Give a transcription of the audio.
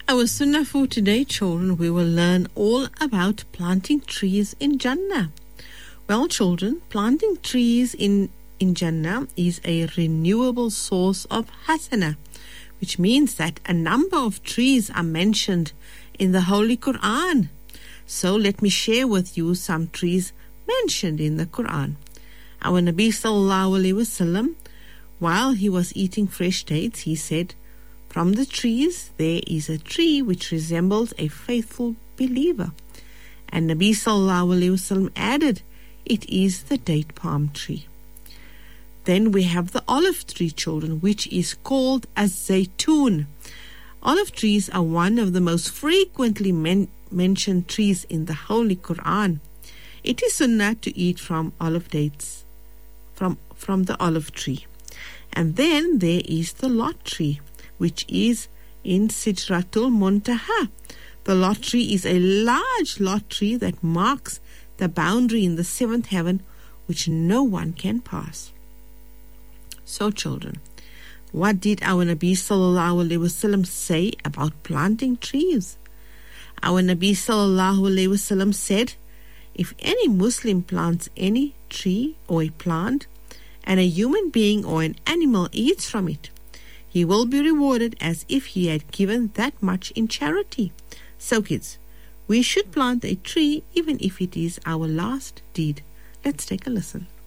Our sunnah for today, children, we will learn all about planting trees in Jannah. Well, children, planting trees in Jannah is a renewable source of hasanah, which means that a number of trees are mentioned in the Holy Quran. So let me share with you some trees mentioned in the Quran. Our Nabi sallallahu alaihi wasallam, while he was eating fresh dates, he said, "From the trees there is a tree which resembles a faithful believer." And Nabi sallallahu alaihi wasallam added, "It is the date palm tree." Then we have the olive tree, children, which is called as zaytun. Olive trees are one of the most frequently mentioned trees in the Holy Quran. It is sunnah to eat from olive dates, from the olive tree. And then there is the lot tree, which is in Sidratul Muntaha. The lot tree is a large lot tree that marks the boundary in the seventh heaven, which no one can pass. So, children, what did our Nabi sallallahu alaihi wasallam say about planting trees? Our Nabi sallallahu alaihi wasallam said, "If any Muslim plants any tree or a plant, and a human being or an animal eats from it, he will be rewarded as if he had given that much in charity." So, kids, we should plant a tree even if it is our last deed. Let's take a listen.